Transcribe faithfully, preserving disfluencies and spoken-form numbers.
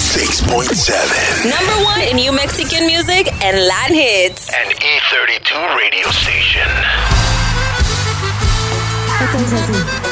six point seven. Number one in New Mexican music and Latin hits. An E thirty-two radio station. Esto es así.